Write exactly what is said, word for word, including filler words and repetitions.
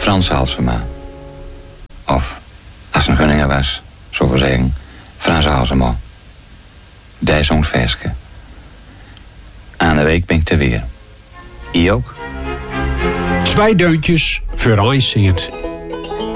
Frans Halsema. Of, als een gunninger was, zullen we zeggen, Frans Halsema. Die zo'n versje. Aan de week ben ik te weer. I ook. Twee deuntjes voor een zingt